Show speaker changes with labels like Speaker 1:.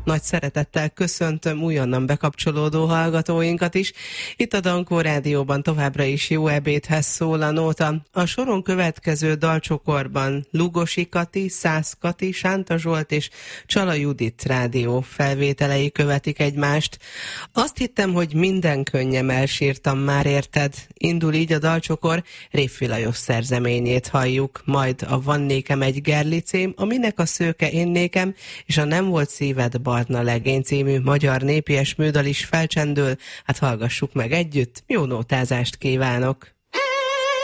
Speaker 1: Nagy szeretettel köszöntöm újonnan bekapcsolódó hallgatóinkat is. Itt a Dankó Rádióban továbbra is Jó ebédhez szól a nóta. A soron következő dalcsokorban Lugosi Kati, Szász Kati, Sánta Zsolt és Csala Judit rádió felvételei követik egymást. Azt hittem, hogy minden könnyem elsírtam már, érted? Indul így a dalcsokor, Révfi Lajos szerzeményét halljuk, majd a Van nékem egy gerlicém, a Minek a szőke én nékem, és a Nem volt szíved barna legény című magyar népies műdal is felcsendül. Hát hallgassuk meg együtt, jó nótázást kívánok!